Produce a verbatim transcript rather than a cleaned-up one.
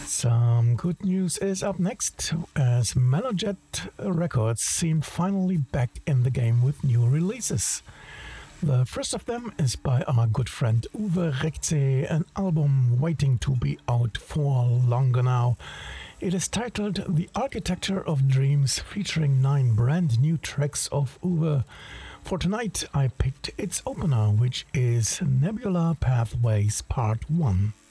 Some good news is up next, as Melojet Records seem finally back in the game with new releases. The first of them is by our good friend Uwe Rechtse, an album waiting to be out for longer now. It is titled The Architecture of Dreams, featuring nine brand new tracks of Uwe. For tonight I picked its opener, which is Nebula Pathways Part one.